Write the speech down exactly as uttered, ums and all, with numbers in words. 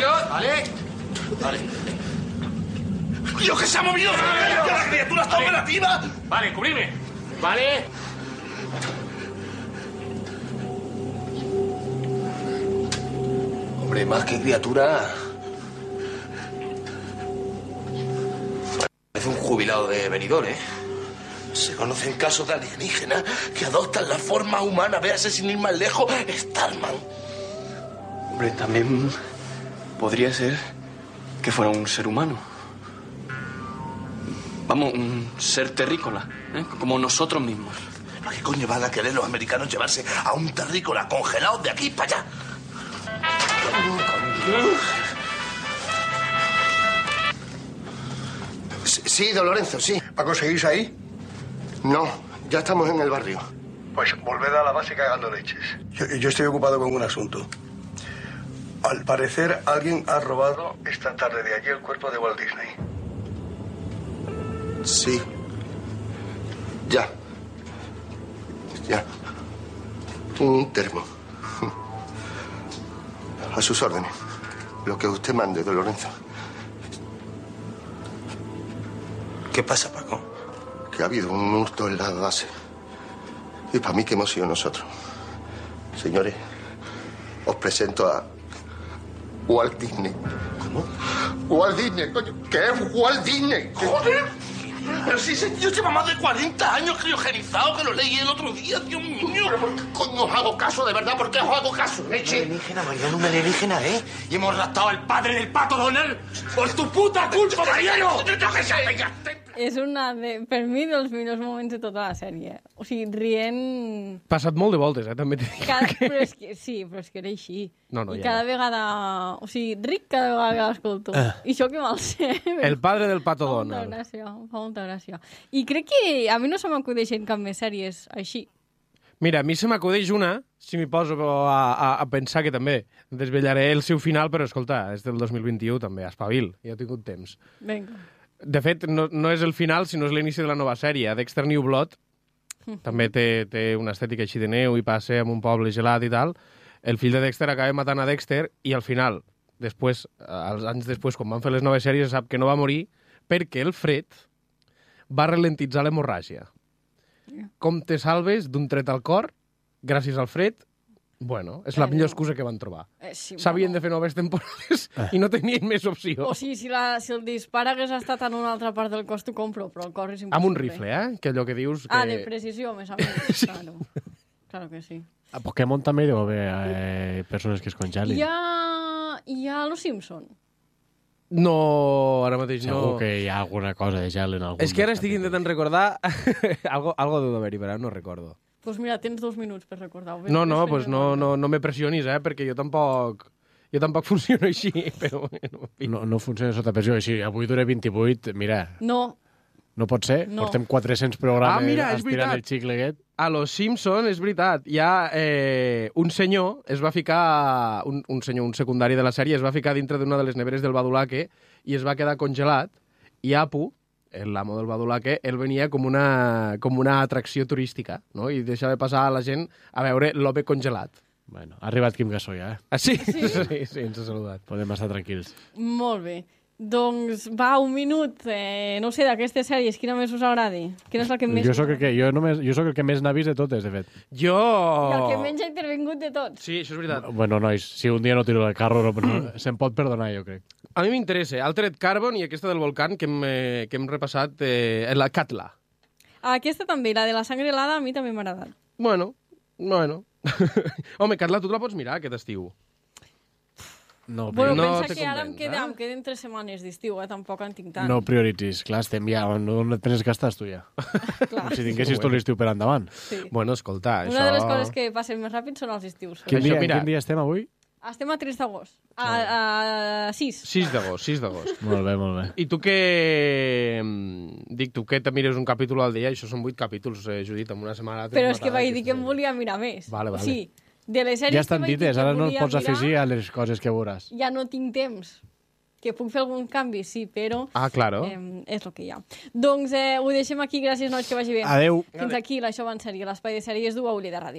Cubriros, ¿vale? Vale. ¡Dios, que se ha movido! ¡Que la criatura está operativa! Vale, cubrirme. Vale. Hombre, más que criatura... Parece un jubilado de Benidorm, ¿eh? Se conocen casos de alienígenas que adoptan la forma humana. Véase sin ir más lejos, Starman. Hombre, también podría ser que fuera un ser humano. Vamos, un ser terrícola, ¿eh? Como nosotros mismos. ¿Para qué coño van a querer los americanos llevarse a un terrícola congelado de aquí para allá? Sí, don Lorenzo, sí. ¿Paco, seguís ahí? No, ya estamos en el barrio. Pues volved a la base cagando leches. Yo, yo estoy ocupado con un asunto. Al parecer, alguien ha robado esta tarde de allí el cuerpo de Walt Disney. Sí. Ya. Ya. Un termo. A sus órdenes. Lo que usted mande, don Lorenzo. ¿Qué pasa, Paco? Que ha habido un hurto en la base. Y para mí que hemos sido nosotros. Señores, os presento a Walt Disney. ¿Cómo? Walt Disney, coño. ¿Qué es Walt Disney? ¡Joder! Pero si ese tío lleva más de cuarenta años criogenizado, que lo leí el otro día, Dios mío. ¿Pero por qué coño os hago caso, de verdad? ¿Por qué os hago caso, leche? Un alienígena, Mariano, un alienígena, ¿eh? Y hemos raptado al padre del Pato Donald por tu puta culpa, Mariano. És una, de, per mi, dels millors moments de tota la sèrie. O sigui, rient... Passat molt de voltes, eh, també t'he dit. Cada, però és que, sí, però és que era així. No, no, I ja cada no. vegada... O sigui, ric cada vegada que l'escolto. Ah. I això que me'l sé. El padre del Pato Fa molta Donald. gràcia, fa molta gràcia. I crec que a mi no se m'acudeixen cap més sèries així. Mira, a mi se m'acudeix una, si m'hi poso a, a, a pensar que també desvetllaré el seu final, però escolta, és del dos mil vint-i-u també, espavil, ja he tingut temps. Vinga. De fet, no, no és el final, sinó és l'inici de la nova sèrie. Dexter New Blood també té, té una estètica així de neu i passa en un poble gelat i tal. El fill de Dexter acaba matant a Dexter i al final, després, als anys després, quan van fer les noves sèries, se sap que no va morir perquè el fred va ralentitzar l'hemorràgia. Com te salves d'un tret al cor gràcies al fred? Bueno, és la millor excusa que van trobar. Eh, sí, S'havien bueno. de fer noves temporades i no tenien més opció. O sigui, si, la, si el dispar hagués estat en una altra part del cos, t'ho compro, però el cor és impossible. Amb un rifle, eh? Que allò que dius... Que... Ah, de precisió, més o menys. Sí. Claro. Claro que sí. A Pokémon també hi deu haver eh, persones que es congelin. Hi ha... Hi ha Los Simpson. No, ara mateix Segur no. que hi ha alguna cosa de gel en algun... És que ara estic intentant recordar... algo, algo deu d'haver-hi, però no recordo. Doncs pues mira, tens dos minuts per recordar-ho. No, no, pues no, no, no me pressionis, eh? Perquè jo tampoc... Jo tampoc funciono així, però... Bueno, no, no funciona sota pressió. Així, avui dura vint-i-vuit, mira... No. No pot ser? No. Portem quatre-cents programes ah, mira, és estirant veritat. el xicle aquest. A Los Simpson, és veritat. Hi ha eh, un senyor, es va ficar... Un, un senyor, un secundari de la sèrie, es va ficar dintre d'una de les neveres del Badulaque i es va quedar congelat. I Apu, l'amo del Badulaque, ell venia com una, com una atracció turística, no? I deixava passar a la gent a veure l'home congelat. Bueno, ha arribat Quim Gasó ja, eh? Ah, sí? Sí? Sí, sí, ens ha saludat. Podem estar tranquils. Molt bé. Doncs va, un minut. Eh, no sé, d'aquestes sèries, quina més us agradi? Quina és la que més... Jo sóc el que, jo només, jo sóc el que més n'ha vist de totes, de fet. Jo... I el que menys ha intervingut de tots. Sí, això és veritat. Bueno, nois, si un dia no tiro el carro, no, no, se'm pot perdonar, jo crec. A mi m'interessa Altered Carbon i aquesta del volcán que hem, eh, que hem repassat, eh, la Katla. Aquesta també, la de la sangre helada, a mi també m'ha agradat. Bueno, bueno. Home, Katla, tu te la pots mirar aquest estiu. No, Bueno, no pensa te que ara em, convenç, queda, eh? em queden tres setmanes d'estiu, eh? Tampoc en tinc tant. no prioritzis. Clar, estem ja... On, on et penses que estàs tu ja? Clar. Com si tinguessis tot l'estiu per endavant. Sí. Bueno, escolta, Una això... de les coses que passen més ràpid són els estius. Quin Això, dia, mira. quin dia estem avui? Estem a tres d'agost. A, a sis. sis d'agost, sis d'agost. Molt bé, molt bé. I tu que... Dic, tu que te mires un capítol al dia, això són vuit capítols, eh, Judit, en una setmana... Però és que vaig dir que em volia mirar més. Vale, vale. O sigui, de les sèries Ja estan que vaig dir dites, que ara no volia et pots mirar, afegir a les coses que veuràs. Ja no tinc temps. Que puc fer algun canvi, sí, però... Ah, claro. Eh, és el que hi ha. Doncs eh, ho deixem aquí. Gràcies, nois, que vagi bé. Adeu. Fins aquí l'Això va en sèrie, l'espai de sèries d'U A U Lleida Ràdio.